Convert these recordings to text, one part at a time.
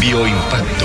Bioimpacto.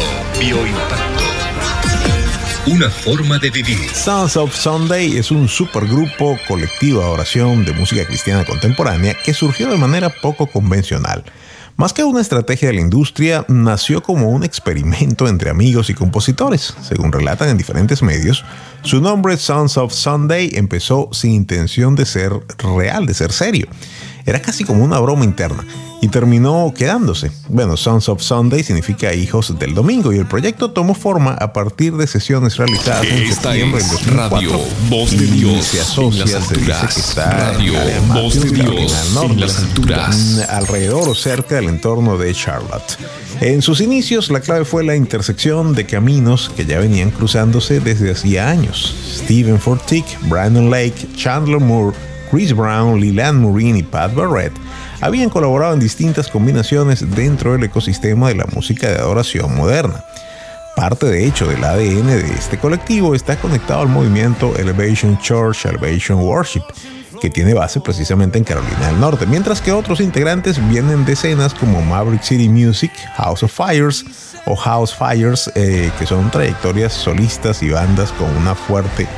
Una forma de vivir. Sons of Sunday es un supergrupo colectivo de adoración de música cristiana contemporánea que surgió de manera poco convencional. Más que una estrategia de la industria, nació como un experimento entre amigos y compositores. Según relatan en diferentes medios, su nombre Sons of Sunday empezó sin intención de ser real, de ser serio. Era casi como una broma interna y terminó quedándose. Bueno, Sons of Sunday significa hijos del domingo y el proyecto tomó forma a partir de sesiones realizadas en septiembre del 2004. Radio Voz de Dios se asocia, se dice que está Radio en área Voz de Matthews, Dios Carolina del Norte, en las alturas. alrededor o cerca del entorno de Charlotte. En sus inicios, la clave fue la intersección de caminos que ya venían cruzándose desde hacía años. Stephen Furtick, Brandon Lake, Chandler Moore, Chris Brown, Leland Morin y Pat Barrett habían colaborado en distintas combinaciones dentro del ecosistema de la música de adoración moderna. Parte, de hecho, del ADN de este colectivo está conectado al movimiento Elevation Church, Elevation Worship, que tiene base precisamente en Carolina del Norte, mientras que otros integrantes vienen de escenas como Maverick City Music, House of Fires o House Fires, que son trayectorias solistas y bandas con una fuerte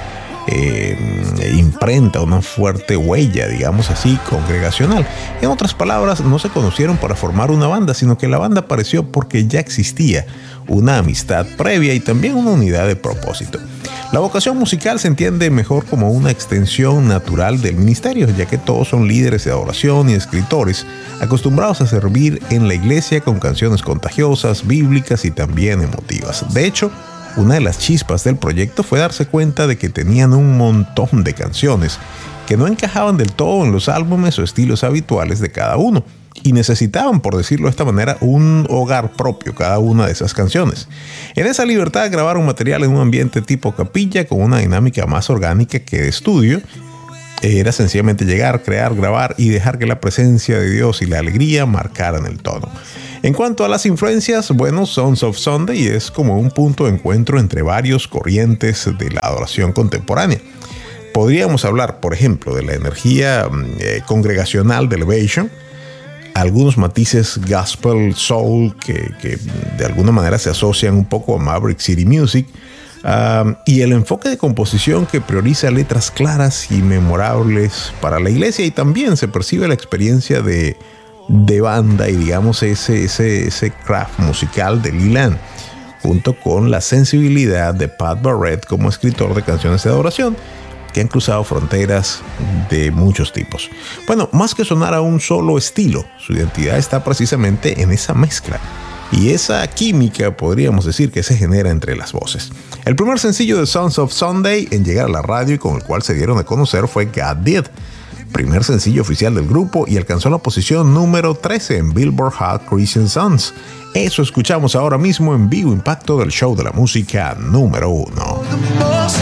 imprenta, una fuerte huella, digamos así, congregacional. En otras palabras, no se conocieron para formar una banda, sino que la banda apareció porque ya existía una amistad previa y también una unidad de propósito. La vocación musical se entiende mejor como una extensión natural del ministerio, ya que todos son líderes de adoración y escritores acostumbrados a servir en la iglesia con canciones contagiosas, bíblicas y también emotivas. De hecho, una de las chispas del proyecto fue darse cuenta de que tenían un montón de canciones que no encajaban del todo en los álbumes o estilos habituales de cada uno y necesitaban, por decirlo de esta manera, un hogar propio cada una de esas canciones. En esa libertad grabaron material en un ambiente tipo capilla con una dinámica más orgánica que de estudio. Era sencillamente llegar, crear, grabar y dejar que la presencia de Dios y la alegría marcaran el tono. En cuanto a las influencias, bueno, Sons of Sunday es como un punto de encuentro entre varios corrientes de la adoración contemporánea. Podríamos hablar, por ejemplo, de la energía congregacional de Elevation, algunos matices gospel, soul, que de alguna manera se asocian un poco a Maverick City Music, y el enfoque de composición que prioriza letras claras y memorables para la iglesia, y también se percibe la experiencia de banda y digamos ese craft musical de Leland, junto con la sensibilidad de Pat Barrett como escritor de canciones de adoración que han cruzado fronteras de muchos tipos. Bueno, más que sonar a un solo estilo, su identidad está precisamente en esa mezcla y esa química, podríamos decir, que se genera entre las voces. El primer sencillo de Sons of Sunday en llegar a la radio y con el cual se dieron a conocer fue God Did, primer sencillo oficial del grupo, y alcanzó la posición número 13 en Billboard Hot Christian Songs. Eso escuchamos ahora mismo en Vivo Impacto del show de la música número 1.